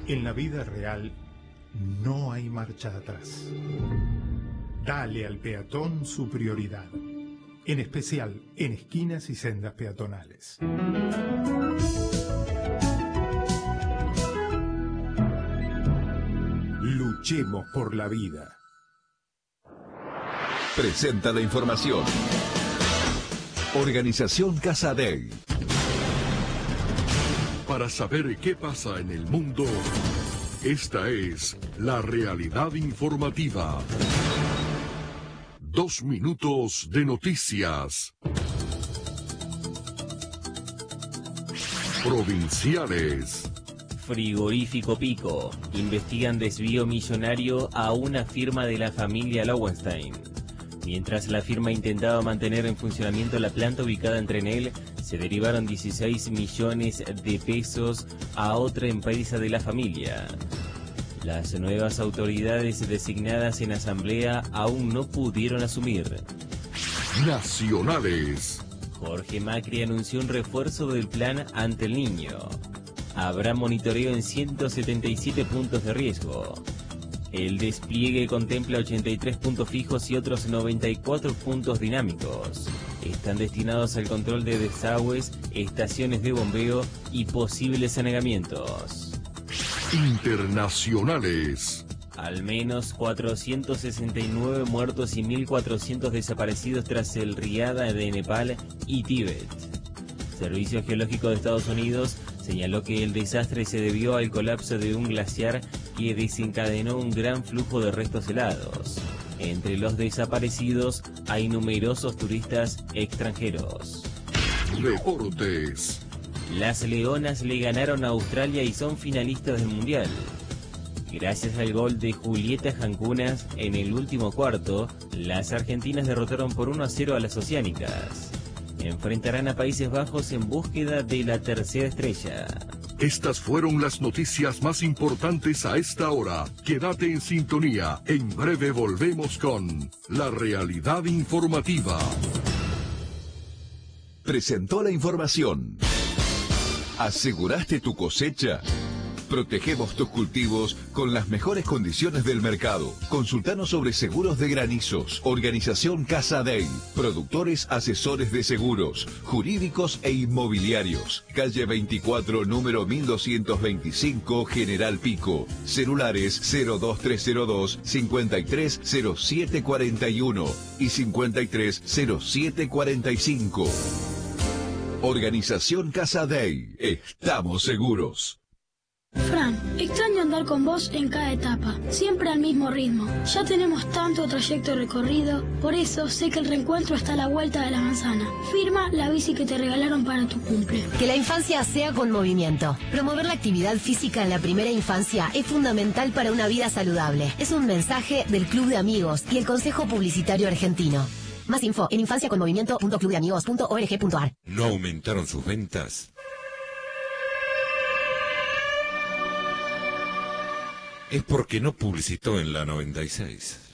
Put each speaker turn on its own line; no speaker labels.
En la vida real no hay marcha atrás. Dale al peatón su prioridad, en especial en esquinas y sendas peatonales. Luchemos por la vida.
Presenta la información. Organización Casa Dei.
Para saber qué pasa en el mundo, esta es la realidad informativa. 2 minutos de noticias. Provinciales.
Frigorífico Pico. Investigan desvío millonario a una firma de la familia Lowenstein. Mientras la firma intentaba mantener en funcionamiento la planta ubicada en Trenel, se derivaron 16 millones de pesos a otra empresa de la familia. Las nuevas autoridades designadas en asamblea aún no pudieron asumir.
Nacionales.
Jorge Macri anunció un refuerzo del plan ante el niño. Habrá monitoreo en 177 puntos de riesgo. El despliegue contempla 83 puntos fijos y otros 94 puntos dinámicos. Están destinados al control de desagües, estaciones de bombeo y posibles anegamientos.
Internacionales.
Al menos 469 muertos y 1.400 desaparecidos tras el riada de Nepal y Tíbet. Servicio Geológico de Estados Unidos señaló que el desastre se debió al colapso de un glaciar que desencadenó un gran flujo de restos helados. Entre los desaparecidos hay numerosos turistas extranjeros.
Deportes.
Las Leonas le ganaron a Australia y son finalistas del Mundial. Gracias al gol de Julieta Jancunas en el último cuarto, las argentinas derrotaron por 1-0 a las oceánicas. Enfrentarán a Países Bajos en búsqueda de la tercera estrella.
Estas fueron las noticias más importantes a esta hora. Quédate en sintonía. En breve volvemos con la realidad informativa.
Presentó la información. ¿Aseguraste tu cosecha? Protegemos tus cultivos con las mejores condiciones del mercado. Consultanos sobre seguros de granizos. Organización Casa Dei. Productores asesores de seguros, jurídicos e inmobiliarios. Calle 24, número 1225, General Pico. Celulares 02302 530741 y 530745. Organización Casa Dei. Estamos seguros.
Fran, extraño andar con vos en cada etapa, siempre al mismo ritmo. Ya tenemos tanto trayecto recorrido, por eso sé que el reencuentro está a la vuelta de la manzana. Firma la bici que te regalaron para tu cumple.
Que la infancia sea con movimiento. Promover la actividad física en la primera infancia es fundamental para una vida saludable. Es un mensaje del Club de Amigos y el Consejo Publicitario Argentino. Más info en infanciaconmovimiento.clubdeamigos.org.ar.
¿No aumentaron sus ventas? Es porque no publicitó en la 96.